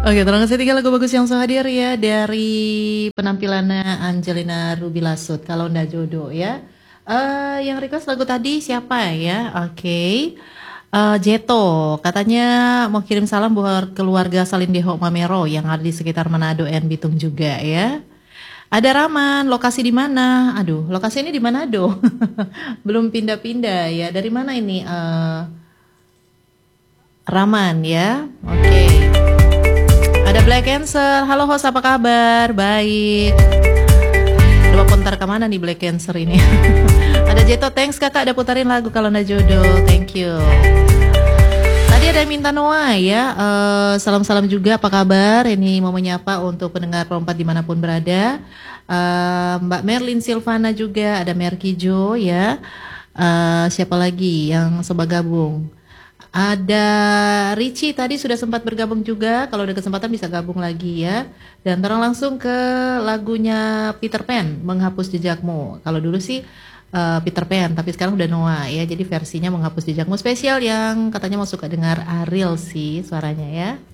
Oke, terima kasih tiga lagu bagus yang so hadir ya dari penampilannya Angelina Ruby Lasut. Kalau ndak jodoh ya. Yang request lagu tadi siapa ya? Oke. Jeto katanya mau kirim salam buat keluarga Salindeho Mamero yang ada di sekitar Manado dan Bitung juga ya. Ada Raman, lokasi di mana? Aduh, lokasi ini di Manado. Belum pindah-pindah ya. Dari mana ini? Raman ya. Oke. Ada Black Cancer. Halo host, apa kabar? Baik. Coba kontar kemana nih Black Cancer ini? Ada Jeto, thanks kakak ada putarin lagu kalau ndak jodoh. Thank you. Tadi ada yang minta Noah ya. Salam-salam juga, apa kabar? Ini mau menyapa untuk pendengar Rompat dimanapun berada. Mbak Merlin Silvana juga, ada Merki Jo ya. Siapa lagi yang sobat gabung? Ada Richie tadi sudah sempat bergabung juga. Kalau ada kesempatan bisa gabung lagi ya. Dan terang langsung ke lagunya Peter Pan, Menghapus Jejakmu. Kalau dulu sih Peter Pan, tapi sekarang udah Noah ya. Jadi versinya Menghapus Jejakmu spesial yang katanya mau suka dengar Ariel sih suaranya ya.